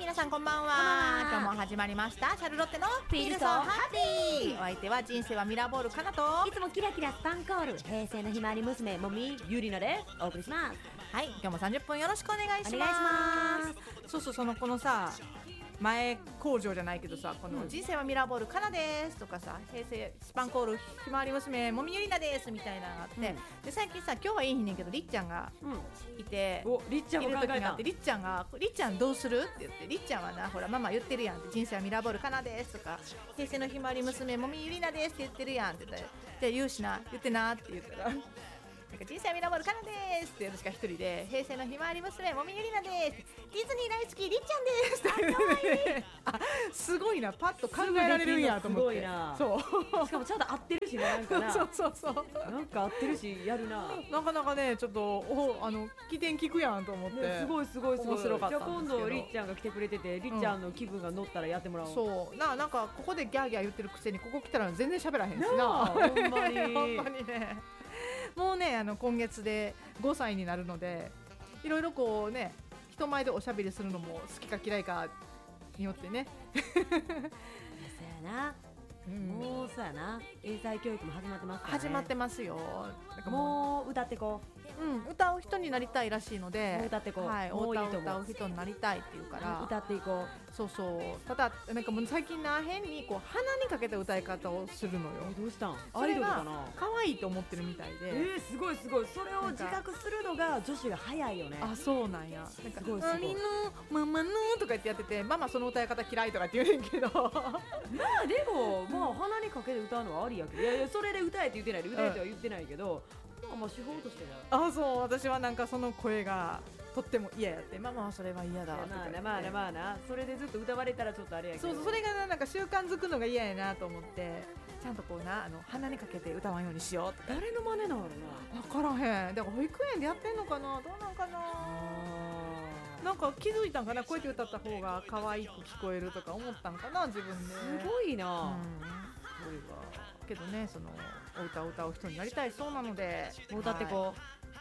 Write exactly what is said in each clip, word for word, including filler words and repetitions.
皆さんこんばんは。今日も始まりましたシャルロッテのフィールソーハッピー。お相手は人生はミラーボールかなと、 いつもキラキラスパンコール平成のひまわり娘もみゆりなでお送りします。 はい、今日もさんじゅっぷんよろしくお願いします。 お願いします。 そうそう、そのこのさ前工場じゃないけどさ、この人生はミラーボールかなですとかさ、平成スパンコールひまわり娘もみゆりなですみたいなのがあって、うん、で最近さ今日はいい日ねんけどりっちゃんがいて、 うん、おりっちゃんも考えた。いる時があって、 りっちゃんがりっちゃんどうするって言って、りっちゃんはなほらママ言ってるやんって、人生はミラーボールかなですとか平成のひまわり娘もみゆりなですって言ってるやんって言ったら、じゃあ言うしな言ってなって言ったらなんか人生はミラーボールかなですって私が一人で、平成のひまわり娘もみゆりなです、ディズニー大好きりっちゃんですって、かわいいあ、すごいな、パッと考えられるんやと思って、すごいな。そうしかもちゃんと合ってるしね、なんかなそうそうそうなんか合ってるしやるな。なかなかねちょっとおあの起点聞くやんと思って、ね、 すごいすごいすごい面白かったんですけど、 じゃあ今度りっちゃんが来てくれてて、りっちゃんの気分が乗ったらやってもらおう、うん、 そうな、なんかここでギャーギャー言ってるくせにここ来たら全然喋らへんしな、 ほんまにほんまにね。もうねあの今月でごさいになるので、いろいろこうね人前でおしゃべりするのも好きか嫌いかによってねそうやな、うん、もうそうやな、英才教育も始まってますからね。始まってますよ。 なんかもう歌ってこう、うん、歌う人になりたいらしいので、 もう歌ってこう、 はい、もういいと思う、歌う人になりたいっていうから、 歌っていこう。 そうそう、ただなんかもう最近な変にこう鼻にかけた歌い方をするのよ。 どうしたん？ アイドルかな？可愛いと思ってるみたいで。 えー、すごいすごい。それを自覚するのが女子が早いよね。 あ、そうなんや。なんかすごいすごい。 マミのママのとか言ってやってて、ママその歌い方嫌いとかって言うねんけど。まあでもまあ鼻にかけて歌うのはありやけど、いやいやそれで歌えって言ってないで、歌えとは言ってないけど、うん、まあまあ手法としては。 あ、そう、私はなんかその声がとっても嫌やって、ママはそれは嫌だとか言って。 まあなまあなまあな、それでずっと歌われたらちょっとあれやけど、 そうそう、それがなんか習慣づくのが嫌やなと思って、ちゃんとこうなあの鼻にかけて歌わんようにしようとか。 誰の真似なのな、 分からへん。だから保育園でやってんのかな、どうなんかな、なんか気づいたんかな、こうやって歌った方が可愛く聞こえるとか思ったんかな自分で。 すごいな、うん、 それはけどね、そのお歌を歌う人になりたいそうなので、 歌ってこう、はい、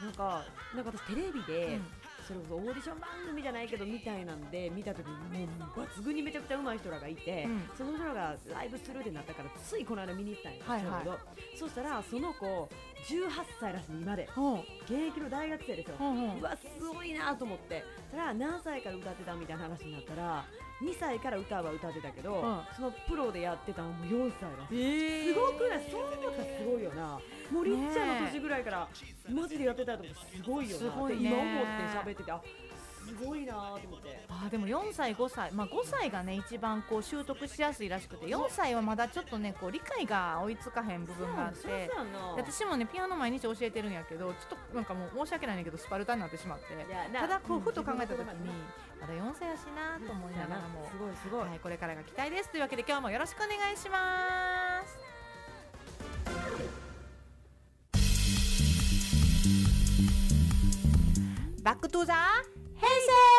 なんかなんか私テレビで、うん、それこそオーディション番組じゃないけどみたいなんで見た時にもう抜群にめちゃくちゃ上手い人らがいて、うん、その人らがライブするってなったからついこの間見に行ったんや、はいはい、ちょうどそしたらその子じゅうはっさいらしい今で、うん、現役の大学生ですよ、うんうん、うわすごいなと思って、それは何歳から歌ってたみたいな話になったらにさいから歌は歌ってたけど、うん、そのプロでやってたのもよんさいらしい、えー、すごくない？そう思ったらすごいよな。もうりっちゃんの年ぐらいからマジでやってたと思ってすごいよな、すごいね、今思って喋ってて、あすごいなと思って。 あでもよんさいごさい、まあ、ごさいがね一番こう習得しやすいらしくて、よんさいはまだちょっとねこう理解が追いつかへん部分があって、私もねピアノ毎日教えてるんやけど、ちょっとなんかもう申し訳ないんだけどスパルタになってしまって、ただこうふと考えた時にまだよんさいやしなと思いながらも、 すごいすごい、 はい、これからが期待ですというわけで今日もよろしくお願いします。バックトゥザ平成